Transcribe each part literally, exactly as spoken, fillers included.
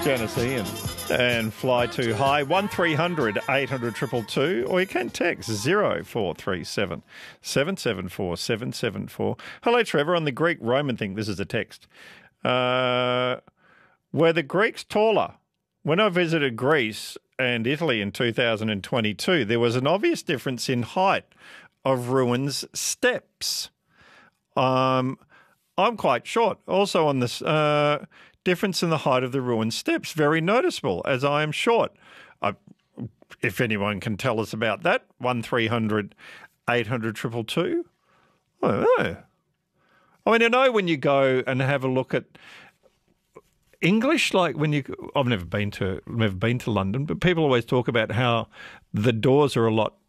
Janice Ian. And Fly Too High, one three hundred eight hundred two two two, or you can text zero four three seven seven seven four seven seven four. Hello, Trevor. On the Greek-Roman thing, this is a text. Uh, were the Greeks taller? When I visited Greece and Italy in two thousand twenty-two, there was an obvious difference in height of ruins' steps. Um, I'm quite short. Also on this... Uh, difference in the height of the ruined steps, very noticeable, as I am short. I, if anyone can tell us about that, one three hundred eight hundred two two two. I don't know. I mean, I know when you go and have a look at English, like when you, I've never been to, never been to London, but people always talk about how the doors are a lot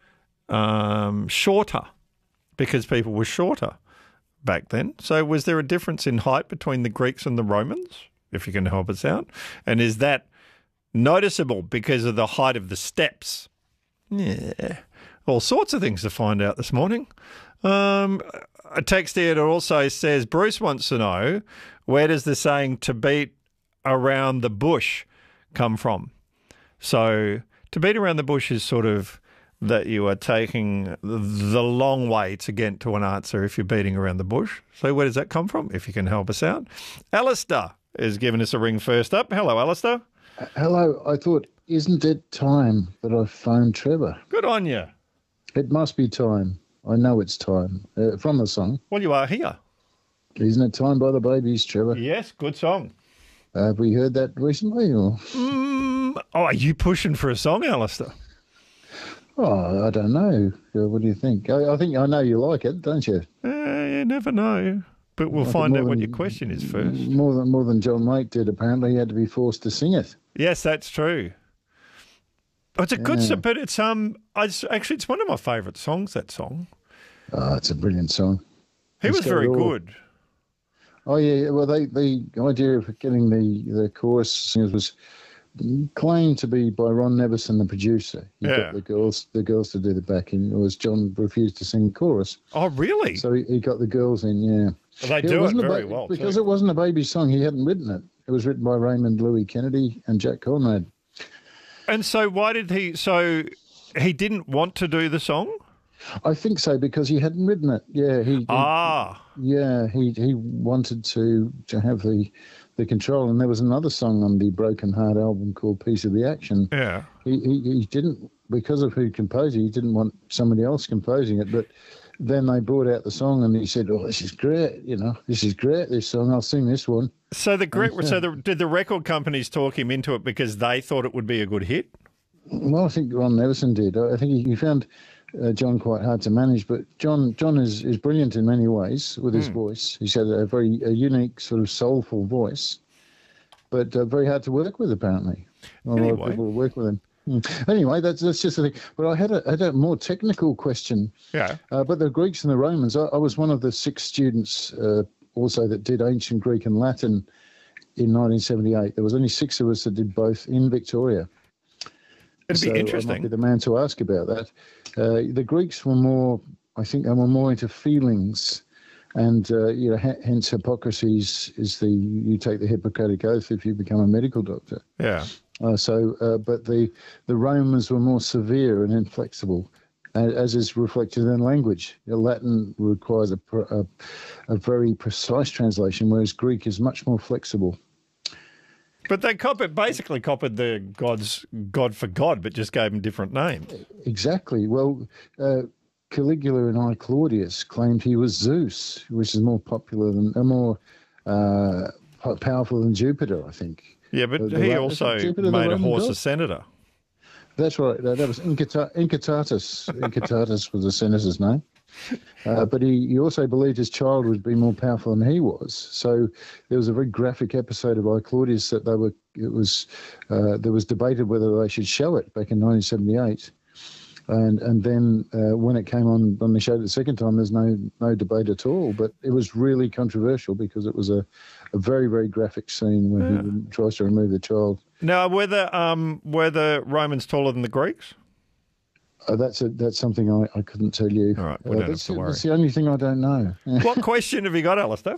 um, shorter because people were shorter back then. So was there a difference in height between the Greeks and the Romans, if you can help us out? And is that noticeable because of the height of the steps? Yeah, all sorts of things to find out this morning. Um, a text here also says, Bruce wants to know, where does the saying to beat around the bush come from? So to beat around the bush is sort of that you are taking the long way to get to an answer if you're beating around the bush. So where does that come from, if you can help us out? Alistair is giving us a ring first up. Hello, Alistair. Uh, hello. I thought, isn't it time that I phoned Trevor? Good on you. It must be time. I know it's time. Uh, from the song. Well, you are here. Isn't it time by the Babies, Trevor? Yes, good song. Uh, have we heard that recently? Or? Mm, oh, are you pushing for a song, Alistair? Oh, I don't know. Uh, what do you think? I, I think I know you like it, don't you? Uh, you never know. But we'll like find out than, what your question is first. More than more than John Mate did, apparently. He had to be forced to sing it. Yes, that's true. Oh, it's a yeah. good song, but it's um, it's, actually it's one of my favourite songs. That song. Oh, it's a brilliant song. He it's was very all... good. Oh yeah, well, they, the idea of getting the the chorus singers was claimed to be by Ron Nevison, the producer. He yeah. got the girls, the girls to do the backing. It was John refused to sing chorus. Oh, really? So he, he got the girls in. Yeah, well, they do it, it very well because too. It wasn't a baby song. He hadn't written it. It was written by Raymond Louis Kennedy and Jack Conrad. And so, why did he? So he didn't want to do the song? I think so, because he hadn't written it. Yeah, he. Ah. He, yeah, he he wanted to to have the. the control, and there was another song on the Broken Heart album called Piece of the Action. Yeah. He, he he didn't, because of who composed it, he didn't want somebody else composing it, but then they brought out the song and he said, oh, this is great, you know, this is great, this song, I'll sing this one. So the great, so the, did the record companies talk him into it because they thought it would be a good hit? Well, I think Ron Nevison did. I think he, he found uh, John quite hard to manage, but John John is, is brilliant in many ways with his mm. voice. He's had a very a unique sort of soulful voice, but uh, very hard to work with, apparently. A anyway. lot of people work with him. Mm. Anyway, that's that's just the thing. But I had a, had a more technical question. Yeah. Uh, but the Greeks and the Romans, I, I was one of the six students uh, also that did ancient Greek and Latin in nineteen seventy-eight. There was only six of us that did both in Victoria. It'd so be interesting. I might be the man to ask about that. Uh, the Greeks were more, I think, they were more into feelings, and uh, you know, h- hence Hippocrates is the you take the Hippocratic oath if you become a medical doctor. Yeah. Uh, so, uh, but the the Romans were more severe and inflexible, as is reflected in language. You know, Latin requires a, a a very precise translation, whereas Greek is much more flexible. But they copied, basically copied the gods, God for God, but just gave them different names. Exactly. Well, uh, Caligula and I Claudius claimed he was Zeus, which is more popular than, uh, more uh, powerful than Jupiter, I think. Yeah, but the, he the, also Jupiter, made a horse god? a senator. That's right. That was Incita- Incitatus. Incitatus was the senator's name. Uh, but he, he also believed his child would be more powerful than he was. So there was a very graphic episode of I Claudius that they were. It was uh, there was debated whether they should show it back in nineteen seventy-eight, and and then uh, when it came on when they showed it the second time, there's no no debate at all. But it was really controversial because it was a, a very very graphic scene when yeah. he tries to remove the child. Now, were the um were the Romans taller than the Greeks? Uh, that's a, that's something I, I couldn't tell you. All right, we don't uh, that's, have to worry. That's the only thing I don't know. What question have you got, Alistair?